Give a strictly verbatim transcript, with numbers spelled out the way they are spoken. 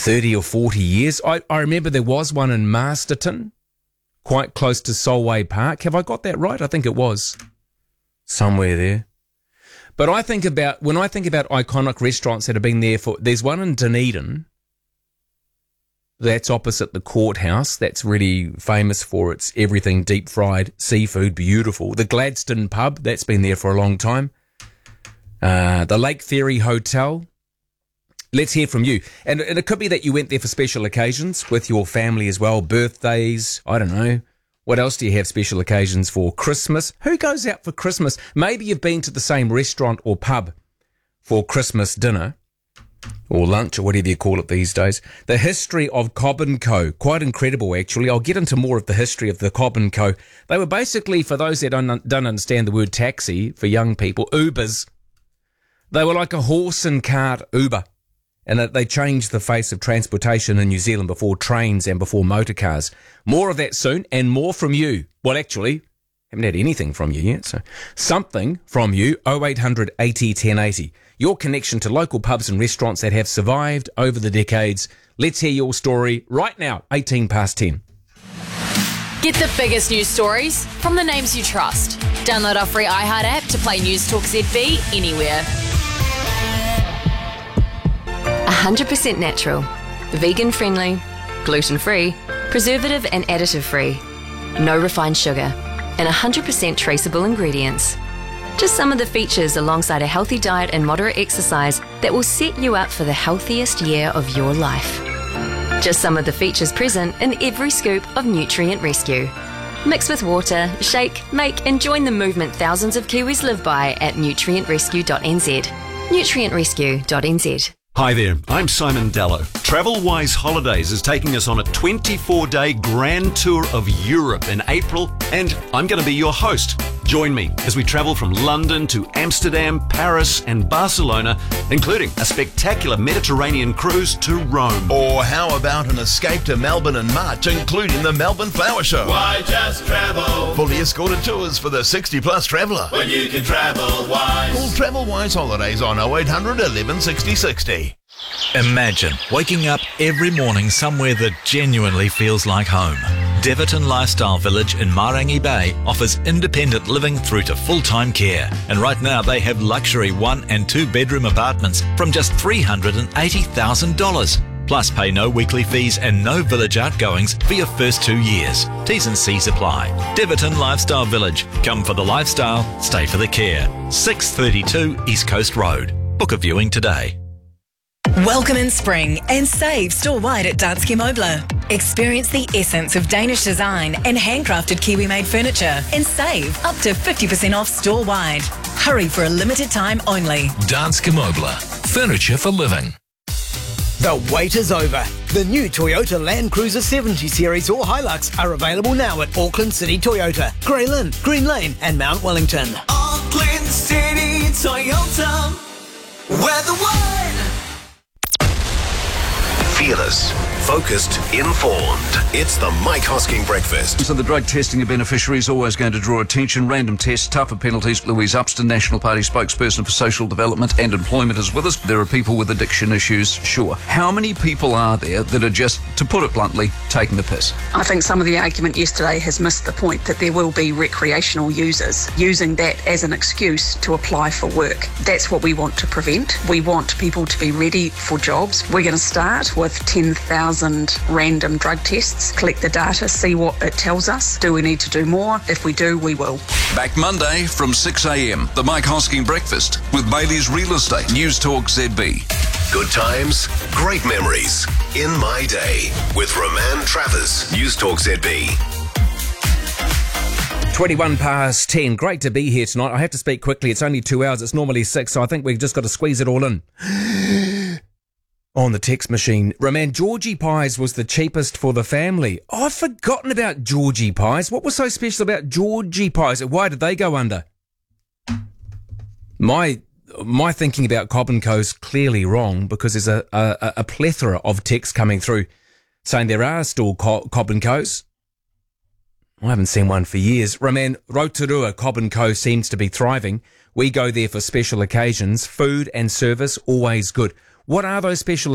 thirty or forty years. I, I remember there was one in Masterton, quite close to Solway Park. Have I got that right? I think it was somewhere there. But I think about, when I think about iconic restaurants that have been there for, there's one in Dunedin that's opposite the courthouse. That's really famous for its everything deep fried seafood, beautiful. The Gladstone pub, that's been there for a long time. Uh, the Lake Theory Hotel. Let's hear from you. And, and it could be that you went there for special occasions with your family as well, birthdays, I don't know. What else do you have special occasions for? Christmas? Who goes out for Christmas? Maybe you've been to the same restaurant or pub for Christmas dinner or lunch or whatever you call it these days. The history of Cobb and Co. Quite incredible, actually. I'll get into more of the history of the Cobb and Co. They were basically, for those that don't, don't understand the word taxi, for young people, Ubers. They were like a horse and cart Uber. And that they changed the face of transportation in New Zealand before trains and before motor cars. More of that soon, and more from you. Well, actually, haven't had anything from you yet, so something from you, oh eight hundred eighty ten eighty. Your connection to local pubs and restaurants that have survived over the decades. Let's hear your story right now, eighteen past ten. Get the biggest news stories from the names you trust. Download our free iHeart app to play News Talk Z B anywhere. one hundred percent natural, vegan-friendly, gluten-free, preservative and additive-free, no refined sugar, and one hundred percent traceable ingredients. Just some of the features alongside a healthy diet and moderate exercise that will set you up for the healthiest year of your life. Just some of the features present in every scoop of Nutrient Rescue. Mix with water, shake, make and join the movement thousands of Kiwis live by at nutrient rescue dot n z. nutrient rescue dot n z. Hi there, I'm Simon Dallow. TravelWise Holidays is taking us on a twenty-four day grand tour of Europe in April, and I'm going to be your host. Join me as we travel from London to Amsterdam, Paris and Barcelona, including a spectacular Mediterranean cruise to Rome. Or how about an escape to Melbourne in March, including the Melbourne Flower Show? Why just travel? Fully escorted tours for the sixty plus traveller. When you can travel wise. Call TravelWise Holidays on oh eight hundred eleven sixty sixty. Imagine waking up every morning somewhere that genuinely feels like home. Deverton Lifestyle Village in Marangi Bay offers independent living through to full-time care. And right now they have luxury one and two bedroom apartments from just three hundred eighty thousand dollars. Plus pay no weekly fees and no village outgoings for your first two years. T's and C's apply. Deverton Lifestyle Village. Come for the lifestyle, stay for the care. six thirty-two East Coast Road. Book a viewing today. Welcome in spring and save store-wide at Danske Møbler. Experience the essence of Danish design and handcrafted Kiwi-made furniture and save up to fifty percent off store-wide. Hurry for a limited time only. Danske Møbler. Furniture for living. The wait is over. The new Toyota Land Cruiser seventy series or Hilux are available now at Auckland City Toyota, Grey Lynn, Green Lane and Mount Wellington. Auckland City Toyota, where the one. Fearless, focused, informed. It's the Mike Hosking Breakfast. So the drug testing of beneficiaries is always going to draw attention. Random tests, tougher penalties. Louise Upston, National Party spokesperson for social development and employment, is with us. There are people with addiction issues, sure. How many people are there that are just, to put it bluntly, taking the piss? I think some of the argument yesterday has missed the point that there will be recreational users using that as an excuse to apply for work. That's what we want to prevent. We want people to be ready for jobs. We're going to start with ten thousand random drug tests, collect the data, see what it tells us. Do we need to do more? If we do, we will. Back Monday from six a.m. The Mike Hosking Breakfast with Bailey's Real Estate. News Talk Z B. Good times, great memories. In My Day with Roman Travers. News Talk Z B. twenty-one past ten. Great to be here tonight. I have to speak quickly. It's only two hours. It's normally six, so I think we've just got to squeeze it all in. On the text machine, Roman, Georgie Pies was the cheapest for the family. Oh, I've forgotten about Georgie Pies. What was so special about Georgie Pies? Why did they go under? My my thinking about Cobb and Co is clearly wrong, because there's a, a, a plethora of texts coming through saying there are still Co- Cobb and Co's. I haven't seen one for years. Roman, Rotorua Cobb and Co seems to be thriving. We go there for special occasions. Food and service, always good. What are those special